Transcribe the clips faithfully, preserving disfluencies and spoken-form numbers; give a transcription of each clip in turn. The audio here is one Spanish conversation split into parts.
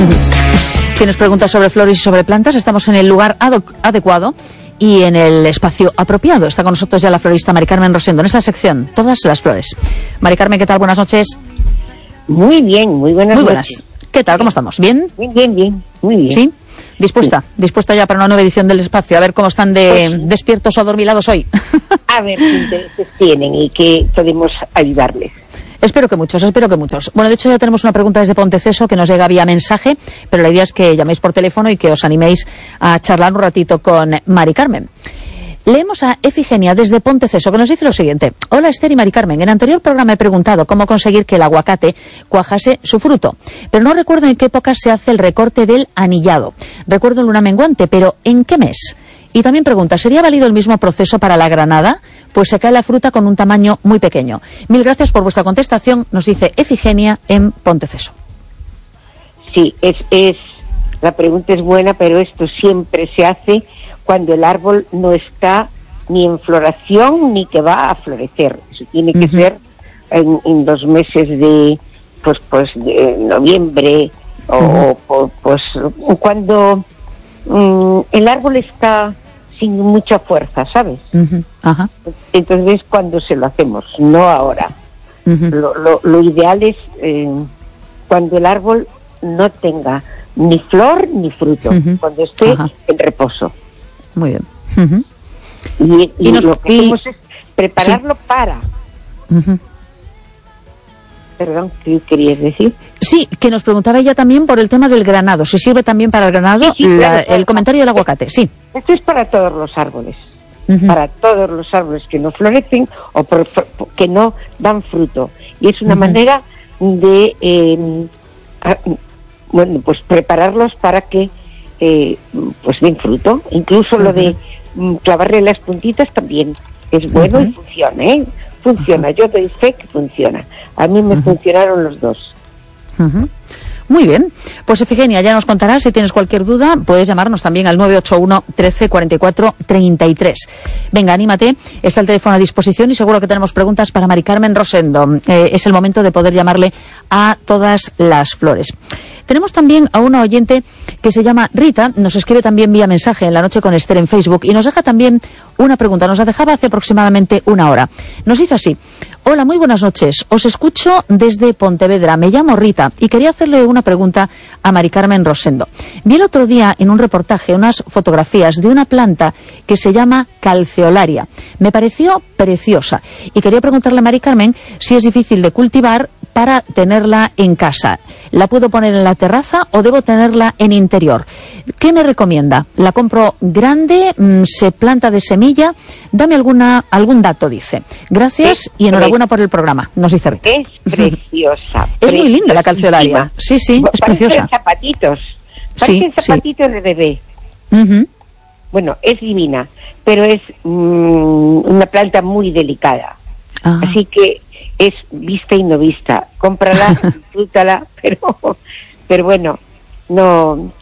Tienes preguntas sobre flores y sobre plantas, estamos en el lugar adecuado y en el espacio apropiado. Está con nosotros ya la florista Mari Carmen Rosendo en esta sección, Todas las flores. Mari Carmen, ¿qué tal? Buenas noches. Muy bien, muy buenas Muy buenas. noches. ¿Qué tal? ¿Cómo estamos? ¿Bien? Bien, bien, bien, muy bien. ¿Sí? ¿Dispuesta? Sí. ¿Dispuesta ya para una nueva edición del espacio? A ver cómo están de pues, despiertos o adormilados hoy. A ver qué intereses tienen y qué podemos ayudarles. Espero que muchos, espero que muchos. Bueno, de hecho ya tenemos una pregunta desde Ponteceso que nos llega vía mensaje, pero la idea es que llaméis por teléfono y que os animéis a charlar un ratito con Mari Carmen. Leemos a Efigenia desde Ponteceso, que nos dice lo siguiente. Hola Esther y Mari Carmen, en el anterior programa he preguntado cómo conseguir que el aguacate cuajase su fruto, pero no recuerdo en qué época se hace el recorte del anillado. Recuerdo luna menguante, pero ¿en qué mes? Y también pregunta, ¿sería válido el mismo proceso para la granada? Pues se cae la fruta con un tamaño muy pequeño. Mil gracias por vuestra contestación, nos dice Efigenia en Ponteceso. Sí, es, es, la pregunta es buena, pero esto siempre se hace cuando el árbol no está ni en floración ni que va a florecer. Eso tiene que uh-huh. ser en, en los meses de, pues, pues, de noviembre uh-huh. o, o pues cuando um, el árbol está sin mucha fuerza, ¿sabes? Uh-huh. Ajá. Entonces es cuando se lo hacemos, no ahora. Uh-huh. Lo, lo, lo ideal es eh, cuando el árbol no tenga ni flor ni fruto, uh-huh. cuando esté Ajá. en reposo. Muy bien. Uh-huh. Y, y, y nos, lo que y... hacemos es prepararlo sí. para... Uh-huh. Perdón, ¿qué querías decir? Sí, que nos preguntaba ella también por el tema del granado. ¿Se sirve también para el granado? Sí, sí, la, claro, claro. El comentario del aguacate, sí. Esto es para todos los árboles. Uh-huh. Para todos los árboles que no florecen o por, por, que no dan fruto. Y es una uh-huh. manera de, eh, a, bueno, pues prepararlos para que eh, pues den fruto. Incluso uh-huh. lo de um, clavarle las puntitas también es bueno uh-huh. y funciona, ¿eh? Funciona, uh-huh. yo doy fe que funciona. A mí me uh-huh. funcionaron los dos. Uh-huh. Muy bien, pues Efigenia, ya nos contarás. Si tienes cualquier duda, puedes llamarnos también al nueve ocho uno, trece, cuarenta y cuatro, treinta y tres. Venga, anímate, está el teléfono a disposición y seguro que tenemos preguntas para Mari Carmen Rosendo. Eh, es el momento de poder llamarle a Todas las flores. Tenemos también a una oyente que se llama Rita, nos escribe también vía mensaje en La Noche con Esther en Facebook y nos deja también una pregunta, nos la dejaba hace aproximadamente una hora. Nos dice así: hola, muy buenas noches, os escucho desde Pontevedra, me llamo Rita y quería hacerle una pregunta a Mari Carmen Rosendo. Vi el otro día en un reportaje unas fotografías de una planta que se llama calceolaria. Me pareció preciosa y quería preguntarle a Mari Carmen si es difícil de cultivar para tenerla en casa. ¿La puedo poner en la terraza o debo tenerla en interior? ¿Qué me recomienda? ¿La compro grande? ¿Se planta de semilla? Dame alguna algún dato, dice. Gracias es y enhorabuena por el programa, nos dice Rita. Es preciosa. Es preciosa. Muy linda la calceolaria. Sí, sí, es parecen preciosa. zapatitos. Parecen sí, zapatitos sí. de bebé. Uh-huh. Bueno, es divina, pero es mmm, una planta muy delicada. Ah. Así que es vista y no vista. Cómprala, disfrútala, pero, pero bueno, no,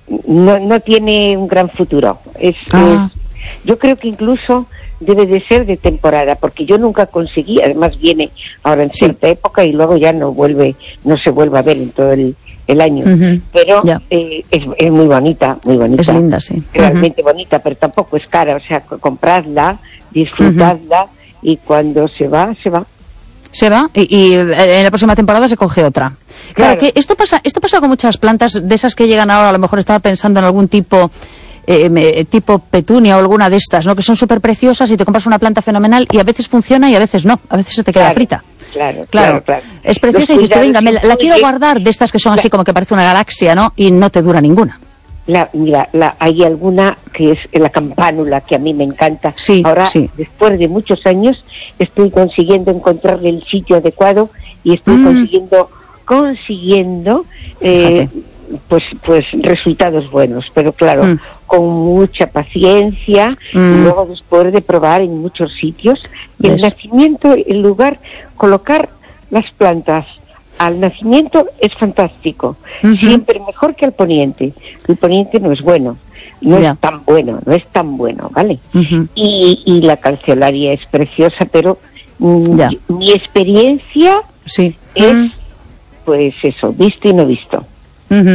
no, no tiene un gran futuro. Es, ah. es, yo creo que incluso debe de ser de temporada, porque yo nunca conseguí, además viene ahora en cierta sí. época y luego ya no vuelve, no se vuelve a ver en todo el, el año. Uh-huh. Pero yeah. eh, es, es muy bonita, muy bonita. Es linda, sí. Realmente uh-huh. bonita, pero tampoco es cara, o sea, compradla, disfrutadla uh-huh. y cuando se va, se va. Se va y, y en la próxima temporada se coge otra. Claro, claro que esto pasa, esto pasa con muchas plantas de esas que llegan ahora. A lo mejor estaba pensando en algún tipo eh, tipo petunia o alguna de estas, ¿no? Que son súper preciosas y te compras una planta fenomenal y a veces funciona y a veces no. A veces se te queda claro, frita. Claro, claro, claro, claro. Es preciosa y dices, venga, me la, la quiero guardar, de estas que son así como que parece una galaxia, ¿no? Y no te dura ninguna. La, mira, la, hay alguna que es la campánula, que a mí me encanta. Sí, ahora, sí. después de muchos años, estoy consiguiendo encontrarle el sitio adecuado y estoy mm. consiguiendo, consiguiendo, eh, pues, pues resultados buenos. Pero claro, mm. con mucha paciencia mm. y luego después de probar en muchos sitios. Y el nacimiento, el lugar, colocar las plantas al nacimiento es fantástico, uh-huh. siempre mejor que al poniente. El poniente no es bueno, no yeah. es tan bueno, no es tan bueno, ¿vale? Uh-huh. Y, y la calceolaria es preciosa, pero yeah. mi, mi experiencia sí. es, uh-huh. pues eso, visto y no visto. Uh-huh.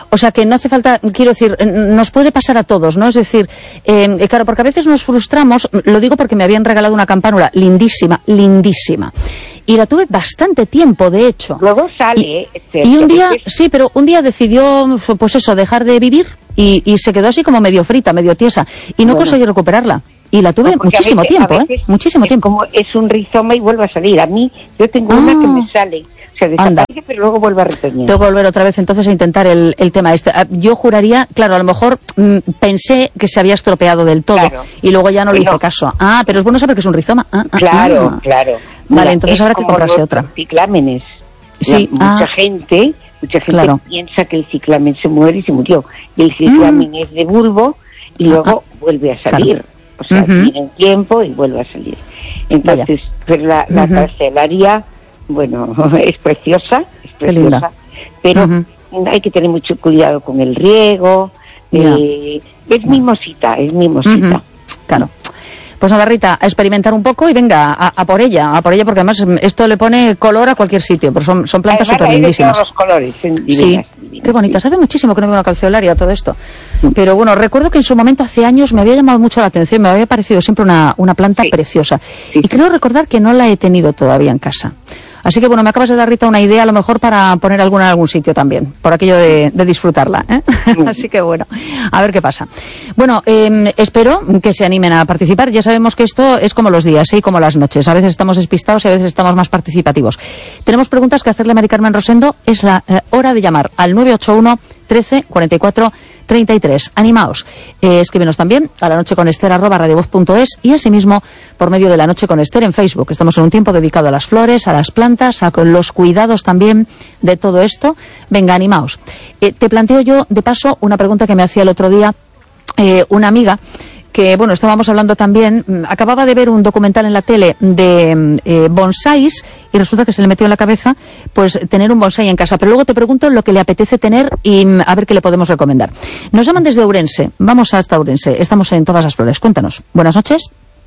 O sea que no hace falta, quiero decir, nos puede pasar a todos, ¿no? Es decir, eh, claro, porque a veces nos frustramos, lo digo porque me habían regalado una campánula lindísima, lindísima. Y la tuve bastante tiempo, de hecho. Luego sale, y, ¿eh? Cierto, y un día, es... sí, pero un día decidió, pues eso, dejar de vivir y, y se quedó así como medio frita, medio tiesa. Y no bueno. conseguí recuperarla. Y la tuve no, muchísimo veces, tiempo, ¿eh? Muchísimo es tiempo. Como es un rizoma y vuelve a salir. A mí, yo tengo ah. una que me sale. Se desaparece, pero luego vuelve a retener. Tengo que volver otra vez entonces a intentar el, el tema este. Yo juraría, claro, a lo mejor mmm, pensé que se había estropeado del todo claro. y luego ya no le hice caso. Ah, pero es bueno saber que es un rizoma. Ah, ah, claro, ah. claro. Vale, Mira, entonces habrá que comprarse otra. Ciclámenes. Sí, La, mucha ah, gente, mucha gente claro. piensa que el ciclamen se muere y se murió. Y el ciclamen mm. es de bulbo y luego ah, vuelve a salir. Claro. O sea, uh-huh. tiene un tiempo y vuelve a salir. Entonces, pero la, la uh-huh. carcelaria, bueno, es preciosa, es preciosa, pero uh-huh. hay que tener mucho cuidado con el riego. Yeah. Eh, es mimosita, es mimosita. Uh-huh. Claro. Pues nada, Rita, a experimentar un poco y venga, a, a por ella, a por ella, porque además esto le pone color a cualquier sitio, pero son, son plantas súper lindísimas. Los colores, divinas, sí, divinas, qué bonitas. Sí. Hace muchísimo que no veo una calceolaria, todo esto. Pero bueno, recuerdo que en su momento, hace años, me había llamado mucho la atención, me había parecido siempre una, una planta sí. preciosa. Sí. Y creo recordar que no la he tenido todavía en casa. Así que bueno, me acabas de dar, Rita, una idea a lo mejor para poner alguna en algún sitio también, por aquello de, de disfrutarla, ¿eh? Mm. Así que bueno, a ver qué pasa. Bueno, eh, espero que se animen a participar. Ya sabemos que esto es como los días, ¿eh? Y como las noches. A veces estamos despistados y a veces estamos más participativos. Tenemos preguntas que hacerle a Mari Carmen Rosendo. Es la eh, hora de llamar al nueve ocho uno, trece, cuarenta y cuatro, treinta y tres. Animaos. Eh, escríbenos también a la noche con Ester arroba radiovoz punto es y asimismo por medio de La Noche con Ester en Facebook. Estamos en un tiempo dedicado a las flores, a las plantas, a los cuidados también de todo esto. Venga, animaos. Eh, te planteo yo, de paso, una pregunta que me hacía el otro día eh, una amiga que, bueno, estábamos hablando también, acababa de ver un documental en la tele de eh, bonsáis y resulta que se le metió en la cabeza pues tener un bonsái en casa, pero luego te pregunto lo que le apetece tener y a ver qué le podemos recomendar. Nos llaman desde Ourense, vamos hasta Ourense, estamos en Todas las Flores, cuéntanos. Buenas noches.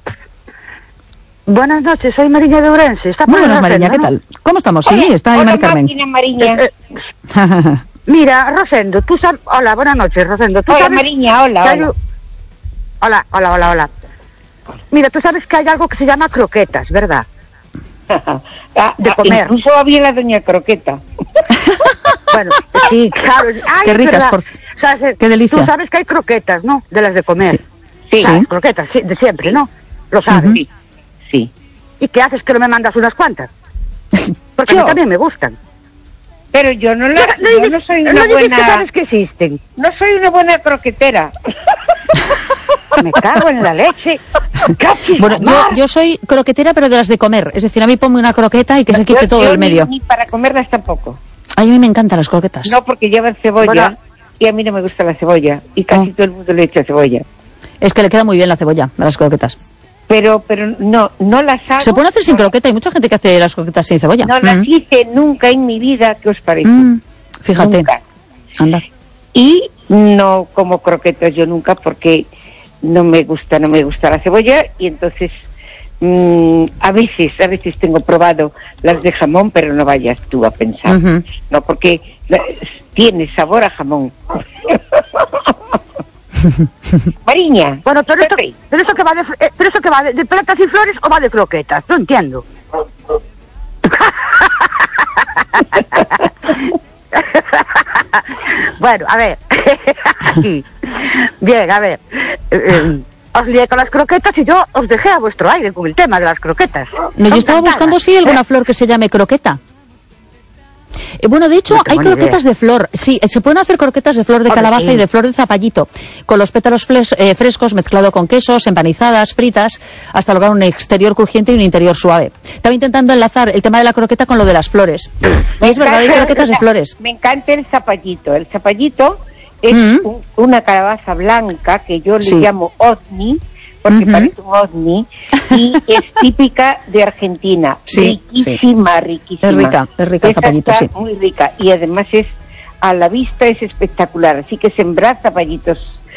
Buenas noches, soy Mariña de Ourense. Está Muy buenas, Mariña, ¿qué tal? ¿Cómo estamos? Sí, está ahí Mari Carmen. Mariña. Eh, eh, mira, Rosendo, tú sabes... Hola, buenas noches, Rosendo. ¿Tú hola, sabes Mariña, hola, hola. Hay... hola. Hola, hola, hola, Mira, tú sabes que hay algo que se llama croquetas, ¿verdad? ah, de comer. Incluso había la doña croqueta. Bueno, sí, claro. Ay, qué ricas, por... ¿Sabes? Qué delicia. Tú sabes que hay croquetas, ¿no? De las de comer. Sí. Sí. ¿Sí? Croquetas, sí, de siempre, ¿no? Lo sabes. Uh-huh. Sí. Sí. ¿Y qué haces que no me mandas unas cuantas? Porque yo. A mí también me gustan. Pero yo no, la, no, yo dices, no soy una no buena... que sabes que existen. No soy una buena croquetera. Me cago en la leche. Bueno, yo, yo soy croquetera, pero de las de comer. Es decir, a mí ponme una croqueta y que se quite yo, todo yo el medio. Ni, ni para comerlas tampoco. Ay, a mí me encantan las croquetas. No, porque llevan cebolla bueno, y a mí no me gusta la cebolla. Y casi oh. todo el mundo le echa cebolla. Es que le queda muy bien la cebolla a las croquetas. Pero pero no no las hago. Se pueden hacer sin croqueta, hay mucha gente que hace las croquetas sin cebolla. No mm. las hice nunca en mi vida, ¿qué os parece? Mm. Fíjate. Nunca. Anda. Y no como croquetas yo nunca porque no me gusta, no me gusta la cebolla y entonces mmm, a veces, a veces tengo probado las de jamón, pero no vayas tú a pensar, uh-huh. no, porque la, tiene sabor a jamón. Mariña. Bueno, pero esto, pero esto que va de, eh, pero esto que va de, de plantas y flores o va de croquetas, no entiendo. Bueno, a ver. Bien, a ver. Eh, eh, os lié con las croquetas y yo os dejé a vuestro aire con el tema de las croquetas. No, yo estaba buscando sí alguna ¿Eh? flor que se llame croqueta. Eh, bueno, de hecho, no hay croquetas idea. de flor. Sí, se pueden hacer croquetas de flor de calabaza y de flor de zapallito, con los pétalos fles, eh, frescos mezclado con quesos, empanizadas, fritas, hasta lograr un exterior crujiente y un interior suave. Estaba intentando enlazar el tema de la croqueta con lo de las flores. Y es verdad, hay croquetas de flores. Me encanta el zapallito. El zapallito es mm-hmm. un, una calabaza blanca que yo le sí. llamo ovni, porque uh-huh. parece un ovni, y es típica de Argentina. Sí, riquísima, sí. riquísima. Es rica, es rica el zapallito, está sí. muy rica, y además es, a la vista es espectacular, así que sembrar zapallitos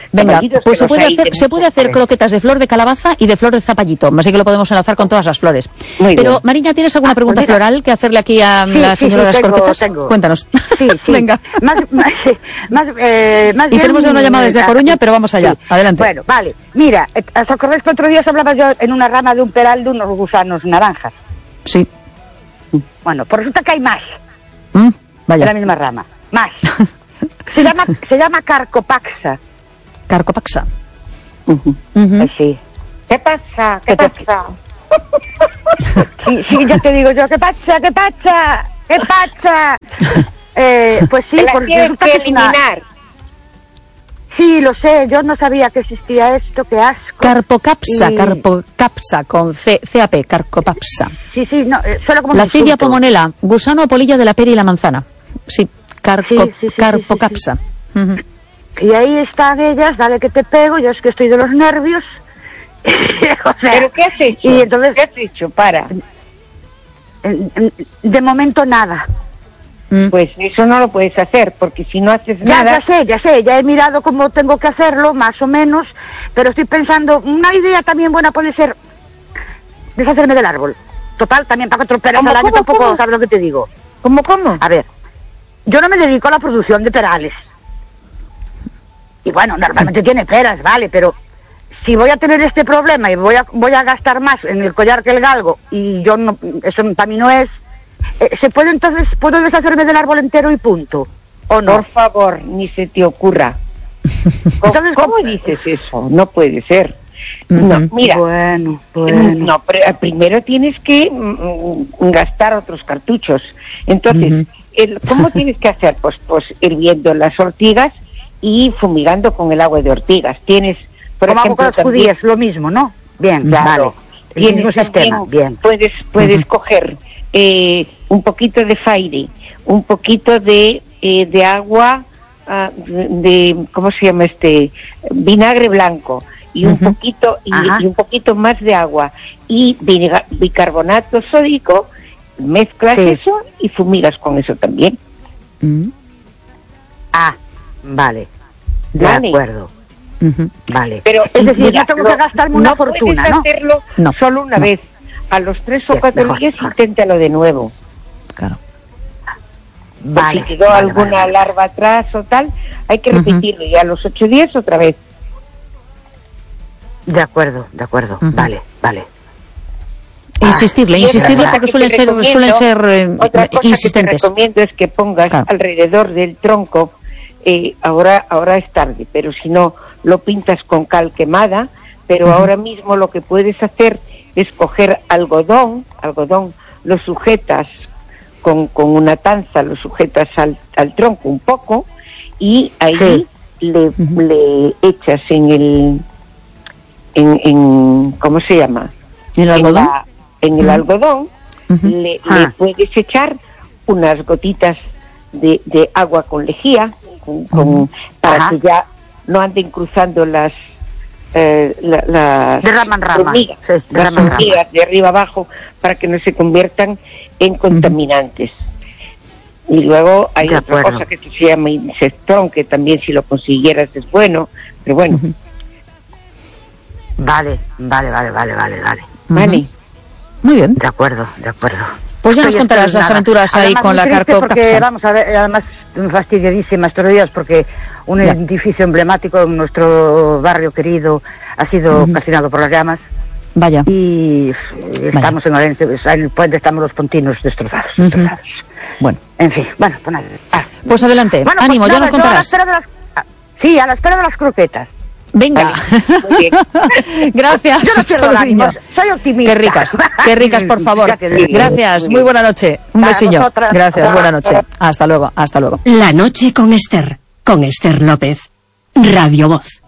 Venga, Zapallitos pues que se puede los hay hacer, de se puede muchos hacer colores. croquetas de flor de calabaza y de flor de zapallito, así que lo podemos enlazar con todas las flores. Muy Pero, bien. Mariña, ¿tienes alguna Ah, pregunta pues mira. floral que hacerle aquí a Sí, la sí, señora sí, de las tengo, croquetas? tengo. Cuéntanos. Sí, sí. Venga. Más, más, más, eh, más Y bien, tenemos una llamada desde A Coruña, pero vamos allá. Sí. Adelante. Bueno, vale. Mira, eh, ¿os acordáis que otro día os hablaba yo en una rama de un peral de unos gusanos naranjas? Sí. Bueno, pues resulta que hay más Mm, de vaya. la misma rama. Más. Se llama, se llama Carcopaxa. Carcopaxa. Ujú. Ujú. Eh, sí. ¿Qué pasa? ¿Qué ¿Qué te- pasa? Sí, sí, ya te digo yo, ¿qué pasa? ¿Qué pasa? ¿Qué pasa? Eh, pues sí, Que la porque tienes resulta que que es una- eliminar. Sí, lo sé, yo no sabía que existía esto, qué asco. Carpocapsa, Y- carpocapsa, con C, C A P, carcopapsa. Sí, sí, no, eh, suena como un La cidia insulto. pomonela, gusano o polilla de la pera y la manzana. Sí, carco, Sí, sí, sí, sí, carpocapsa. Ujú. Y ahí están ellas, dale que te pego, yo es que estoy de los nervios. O sea, ¿Pero qué has hecho? Y entonces, ¿Qué has hecho? Para. eh, eh, de momento nada. Mm. Pues eso no lo puedes hacer, porque si no haces Ya, nada... ya sé, ya sé, ya he mirado cómo tengo que hacerlo, más o menos, pero estoy pensando, una idea también buena puede ser deshacerme del árbol. Total, también para cuatro peras ¿Cómo, al año cómo, tampoco, cómo? ¿sabes lo que te digo? ¿Cómo, cómo? A ver, yo no me dedico a la producción de perales. Y bueno, normalmente tiene peras, vale, pero si voy a tener este problema y voy a, voy a gastar más en el collar que el galgo, y yo no, eso para mí no es, eh, ¿se puede entonces, puedo deshacerme del árbol entero y punto? ¿O no? Por favor, ni se te ocurra. ¿Cómo, Entonces, cómo ¿cómo? dices eso? No puede ser. Ujú. No, mira, Bueno, bueno. no, pero primero tienes que mm, gastar otros cartuchos. Entonces, Ujú. el, ¿cómo tienes que hacer? Pues, pues hirviendo las ortigas y fumigando con el agua de ortigas. Tienes, por Como hago ejemplo, con las también- judías, lo mismo, ¿no? Bien, Claro. vale. El mismo Tienes sistema, también- bien. Puedes, puedes Ujú. coger eh, un poquito de Fairy, un poquito de, eh, de agua, ah, de, de- ¿cómo se llama este? Vinagre blanco y un Ujú. poquito y, Ajá. y un poquito más de agua y viga- bicarbonato sódico, mezclas Sí. eso y fumigas con eso también. Mm. Ah, vale. De Vale. acuerdo, Ujú. vale. Pero es decir, mira, yo tengo lo- que gastarme una no fortuna, puedes ¿no? hacerlo No, solo una no. vez. A los tres o Bien, cuatro mejor, días mejor. inténtalo de nuevo. Claro. Por Vale. si quedó vale, alguna vale, vale. larva atrás o tal, hay que Ujú. repetirlo y a los ocho días otra vez. De acuerdo, de acuerdo, Ujú. vale, vale. Insistirle, Y otra insistirle cosa porque que suelen te ser, recomiendo- suelen ser eh, Otra cosa insistentes. que te recomiendo es que pongas Claro. alrededor del tronco, eh, ahora, ahora es tarde, pero si no, lo pintas con cal quemada, pero Ujú. ahora mismo lo que puedes hacer es coger algodón, algodón, lo sujetas con, con una tanza, lo sujetas al, al tronco un poco y ahí le, Ujú. le echas en el, en, en, ¿cómo se llama? ¿En el En algodón? la- en el Ujú. algodón Ujú. le, Ah. le puedes echar unas gotitas de, de agua con lejía con, con- Ujú. para Ajá. que ya no anden cruzando las eh, la- las De rama en rama. hormigas, Sí, de las rama en rama. hormigas de arriba abajo para que no se conviertan en contaminantes. Y luego hay De otra acuerdo. cosa que se llama insectrón, que también si lo consiguieras es bueno, pero bueno, Ujú. Vale, vale, vale, vale, vale, vale. vale. Muy bien. De acuerdo, de acuerdo. Pues ya nos Estoy contarás las espeluznada. aventuras ahí Además, con muy la triste porque, carcopapsa. vamos a ver, además fastidiadísima estos días porque un Ya. edificio emblemático en nuestro barrio querido ha sido Ujú. calcinado por las llamas Vaya. y estamos en Orense, en el puente estamos los pontinos destrozados, Ujú. destrozados. Bueno, En fin, bueno, pues nada. Ah. pues adelante. Bueno, pues Ánimo, ya nada, nos yo a la contarás. espera de las- ah, sí, a la espera de las croquetas. Venga. Vale, muy bien. Gracias. Yo no pierdo el Saludinho. ánimo, soy optimista. Qué ricas, qué ricas, por favor. Ya te digo. Gracias, Muy muy bien. buena noche. Un Para besillo. vosotras. Gracias, Hasta buena luego. noche. Hasta luego, hasta luego. La noche con Esther, con Esther López. Radio Voz.